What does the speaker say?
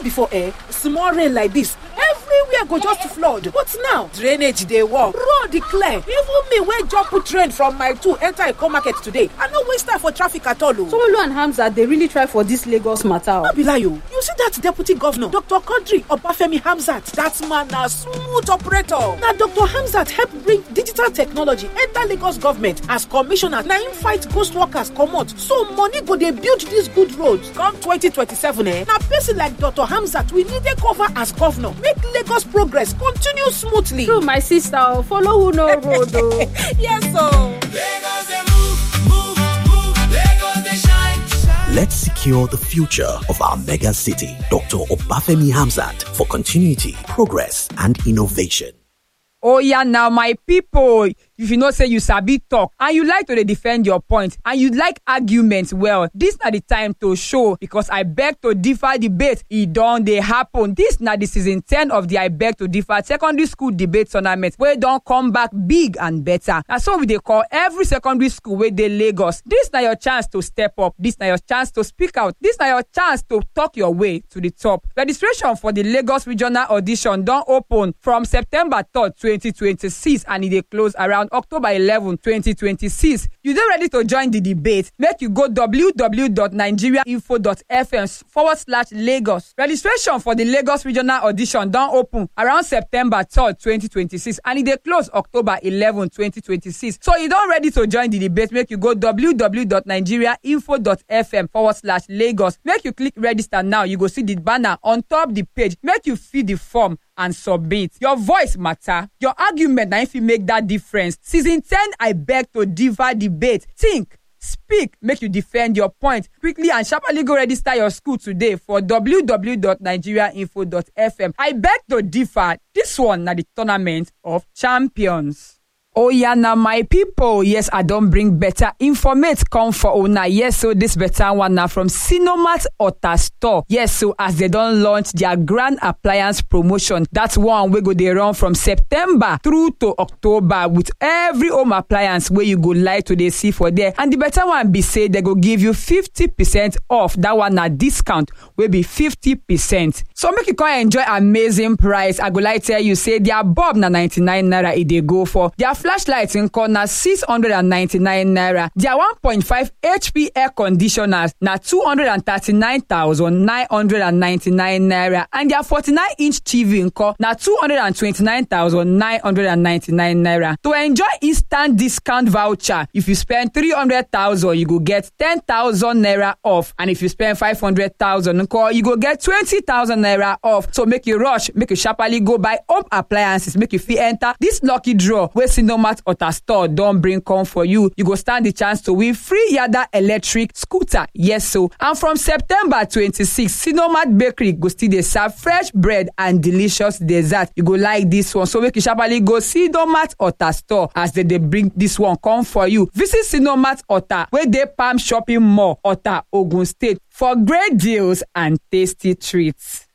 before small rain like this, everywhere go just flood. But now drainage dey work, road dey clear. Even me wey just put train from my 2 enter Eko market today, I no waste time for traffic at all. Sanwo-Olu and Hamzat dey really try for this Lagos matter. No be lie o. You see that deputy governor, Dr. Quadri Obafemi Hamzat? That man na smooth operator. Na Dr. Hamzat help bring digital technology enter Lagos government as commissioner. Na him fight ghost workers comot, so money go dey build these good roads. Come 2027, na person like Dr. Hamzat we need to cover as governor. Make Lagos progress continue smoothly. True, my sister. Follow who know road. Yes, so. Lagos dey move. Lagos dey shine. Let's secure the future of our mega city. Dr. Obafemi Hamzat for continuity, progress, and innovation. Oh yeah, now my people, if you know say you sabi talk and you like to dey defend your point and you like arguments, well, this na the time to show, because I beg to differ debate. It don dey happen. This na the season 10 of the I beg to differ secondary school debate tournament wey don come back big and better. Na so we dey call every secondary school wey dey Lagos. This na your chance to step up. This na your chance to speak out. This na your chance to talk your way to the top. Registration for the Lagos regional audition don open from September 3rd, 2026 and it dey close around October 11, 2026. You dey ready to join the debate? Make you go www.nigeriainfo.fm/Lagos. Registration for the Lagos regional audition don open around September 3rd, 2026 and it dey close October 11, 2026. So you don ready to join the debate? Make you go www.nigeriainfo.fm/Lagos. Make you click register now. You go see the banner on top the page. Make you fill the form and submit. Your voice matter. Your argument na if you make that difference. Season 10, I beg to differ debate. Think, speak, make you defend your point. Quickly and sharply go register your school today for www.nigeriainfo.fm. I beg to differ. This one na the tournament of champions. Oh yeah, now my people, yes, I don't bring better informate come for una. Yes, so this better one now from Sinomat Ota Store. Yes, so as they don't launch their grand appliance promotion, that's one we go they run from September through to October with every home appliance where you go like to they see for there. And the better one be say they go give you 50% off. That one a discount will be 50%. So make you come enjoy amazing price. I go like tell you say their bulb na 99 naira it they go for. Their flashlights in corner 699 naira. Their 1.5 HP air conditioners na 239,999 naira. And their 49-inch TV in core na 229,999 naira. To enjoy instant discount voucher, if you spend 300,000, you go get 10,000 naira off. And if you spend 500,000 in core, you go get 20,000 naira off. So make you rush, make you sharply go buy home appliances, make you fit enter this lucky draw where Sinomat Ota Store don't bring come for you. You go stand the chance to win free Yada electric scooter. Yes, so. And from September 26, Sinomat Bakery go still dey serve fresh bread and delicious dessert. You go like this one. So make you sharply go Sinomat Ota Store as they bring this one come for you. Visit Sinomat Ota where they Palm Shopping Mall, Ota, Ogun State for great deals and tasty treats.